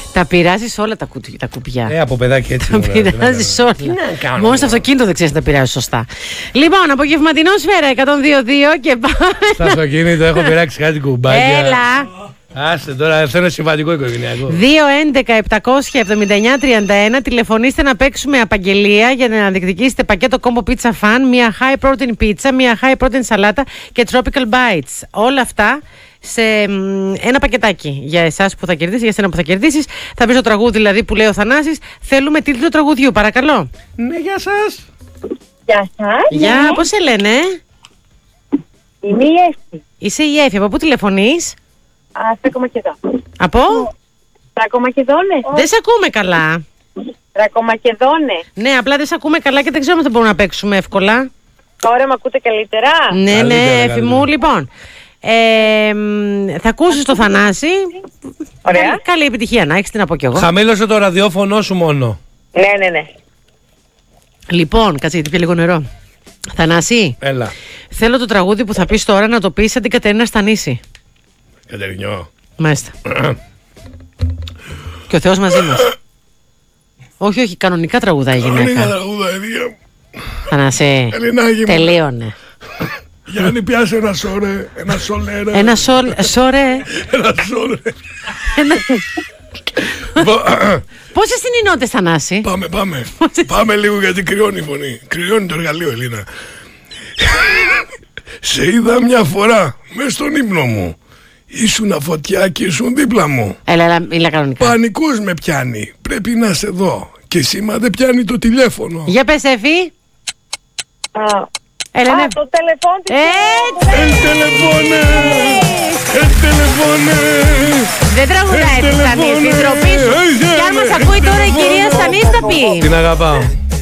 Τα πειράζεις όλα τα κουπιά. Από παιδάκι έτσι. Τα πειράζεις όλα. Μόνο στο αυτοκίνητο δεν ξέρεις να τα πειράζεις σωστά. Λοιπόν, απογευματινό Σφαίρα 102.2 και πάμε. Στο αυτοκίνητο έχω πειράξει κάτι κουμπάκια. Έλα. Άστε τώρα, θέλω συμβατικό οικογενειακό. 2-11-700-79-31. Τηλεφωνήστε να παίξουμε απαγγελία για να διεκδικήσετε πακέτο combo pizza fan, μια high protein pizza, μια high protein σαλάτα και tropical bites. Όλα αυτά σε ένα πακετάκι για εσάς που θα κερδίσεις, για σένα που θα κερδίσεις. Θα πεις το τραγούδι δηλαδή που λέει ο Θανάσης. Θέλουμε τίτλο τραγουδιού, παρακαλώ. Ναι, γεια σας. Γεια σας. Γεια, πώς σε λένε? Είμαι η Εύη. Είσαι η Εύη, από πού τηλεφωνείς? Στρακομακεδόνε. Από? Στρακομακεδόνε. Δεν σε ακούμε καλά. Στρακομακεδόνε. Ναι, απλά δεν σε ακούμε καλά και δεν ξέρουμε αν θα μπορούμε να παίξουμε εύκολα. Τώρα με ακούτε καλύτερα? Ναι, Καλύτερα, ναι, Εύη μου, λοιπόν. Θα ακούσεις το Θανάση. Ωραία. Καλή επιτυχία να έχεις, τι να πω κι εγώ. Χαμήλωσε το ραδιόφωνο σου μόνο. Ναι. Λοιπόν, κάτσε γιατί πια λίγο νερό. Θανάση, Έλα. θέλω το τραγούδι που θα πεις τώρα να το πεις σαν την Κατερίνα Στανίση. Κατερινιό. Μάλιστα. Και ο Θεός μαζί μας. Όχι, κανονικά τραγουδάει η γυναίκα. τραγουδαρία. Θανάση, Ελληνάκι μου. τελείωνε. Γιάννη, πιάσε ένα σωρέ, ένα σολέρα. Ένα σωρέ. Ένα σωρέ. Πόσες συνεινότητες, Θανάση? Πάμε. Πάμε λίγο γιατί κρυώνει η φωνή. Κρυώνει το εργαλείο, Ελίνα. Σε είδα μια φορά μες στον ύπνο μου. Ήσουνα φωτιά και ήσουν δίπλα μου. Έλα, μιλά κανονικά. Πανικός με πιάνει. Πρέπει να είσαι εδώ. Και σήμα δεν πιάνει το τηλέφωνο. Για πες, Εφη. Έλα, ναι. Το τηλεφώνη της. Έτσι! Τηλεφώνε. Δεν τραγουδάει τη Στανίση, την τροπή σου. Κι αν μας ακούει τώρα η κυρία Στανίση θα πει. Την αγαπάω.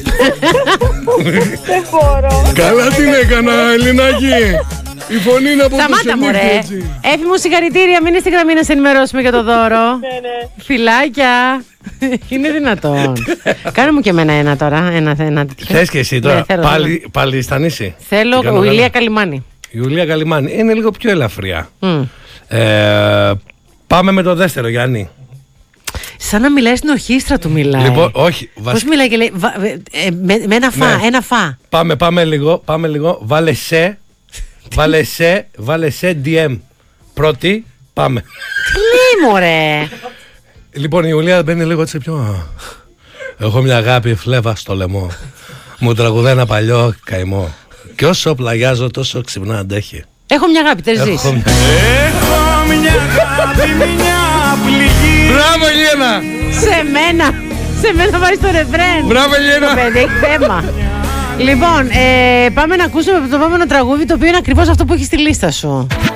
Δεν μπορώ. Καλά την έκανα, Ελληνάκι. Η φωνή είναι από το Σταμάτα, μωρέ. Έφη μου, συγχαρητήρια. Μείνε στη γραμμή να σε ενημερώσουμε για το δώρο. Ναι. Φιλάκια. Είναι δυνατόν. Κάνε μου και εμένα ένα τώρα. Ένα τέτοιο. Θες και εσύ τώρα. Ναι, θέλω, Πάλι Στανίση. θέλω Ιουλία Καλιμάνη. Η Ιουλία Καλιμάνη. Είναι λίγο πιο ελαφριά. Πάμε με το δεύτερο, Γιάννη. Σαν να μιλάει στην ορχήστρα του μιλάει. Λοιπόν, όχι. Πώς μιλάει και λέει με ένα φα, Ναι. ένα φα. Πάμε λίγο. Βάλε σε DM. Πρώτη, πάμε. Τι λέει, μωρέ. Λοιπόν, η Ιουλία μπαίνει λίγο έτσι πιο. Έχω μια αγάπη φλέβα στο λαιμό. Μου τραγουδάει ένα παλιό καημό. Και όσο πλαγιάζω, τόσο ξυπνά αντέχει. Έχω μια αγάπη, τερζής. Έχω μια αγάπη, μια πληγή. Μπράβο, Ελένα. Σε μένα βάζει το ρεφρέν. Μπράβο, Ελένα. Το παιδί έχει θέμα. Λοιπόν, πάμε να ακούσουμε το επόμενο τραγούδι, το οποίο είναι ακριβώς αυτό που έχει στη λίστα σου.